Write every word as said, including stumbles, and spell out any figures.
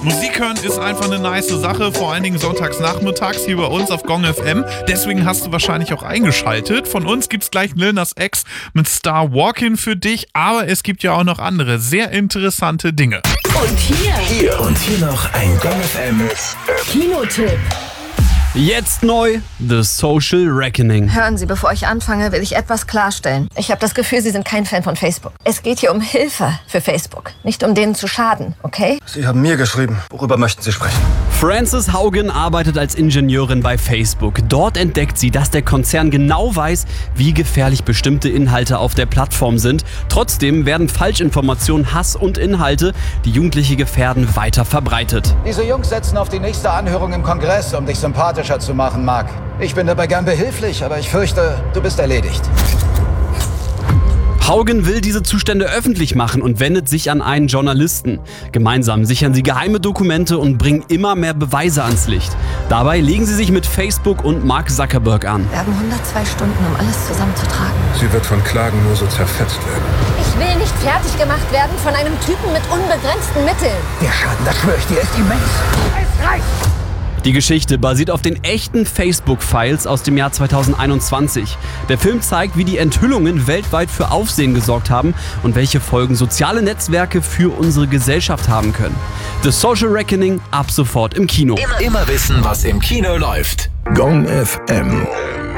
Musik hören ist einfach eine nice Sache, vor allen Dingen sonntags nachmittags hier bei uns auf Gong F M. Deswegen hast du wahrscheinlich auch eingeschaltet. Von uns gibt's gleich Lil Nas X mit Star Walkin' für dich, aber es gibt ja auch noch andere sehr interessante Dinge. Und hier, Hier und hier noch ein Gong F M Kinotipp. Jetzt neu, The Social Reckoning. Hören Sie, bevor ich anfange, will ich etwas klarstellen. Ich habe das Gefühl, Sie sind kein Fan von Facebook. Es geht hier um Hilfe für Facebook, nicht um denen zu schaden, okay? Sie haben mir geschrieben. Worüber möchten Sie sprechen? Frances Haugen arbeitet als Ingenieurin bei Facebook. Dort entdeckt sie, dass der Konzern genau weiß, wie gefährlich bestimmte Inhalte auf der Plattform sind. Trotzdem werden Falschinformationen, Hass und Inhalte, die Jugendliche gefährden, weiter verbreitet. Diese Jungs setzen auf die nächste Anhörung im Kongress, um dich sympathischer zu machen, Mark. Ich bin dabei gern behilflich, aber ich fürchte, du bist erledigt. Haugen will diese Zustände öffentlich machen und wendet sich an einen Journalisten. Gemeinsam sichern sie geheime Dokumente und bringen immer mehr Beweise ans Licht. Dabei legen sie sich mit Facebook und Mark Zuckerberg an. Wir haben hundertzwei Stunden, um alles zusammenzutragen. Sie wird von Klagen nur so zerfetzt werden. Ich will nicht fertig gemacht werden von einem Typen mit unbegrenzten Mitteln. Der Schaden, das schwöre ich dir, ist immens. Es reicht! Die Geschichte basiert auf den echten Facebook-Files aus dem Jahr zweitausendeinundzwanzig. Der Film zeigt, wie die Enthüllungen weltweit für Aufsehen gesorgt haben und welche Folgen soziale Netzwerke für unsere Gesellschaft haben können. The Social Reckoning ab sofort im Kino. Immer wissen, was im Kino läuft. Gong F M.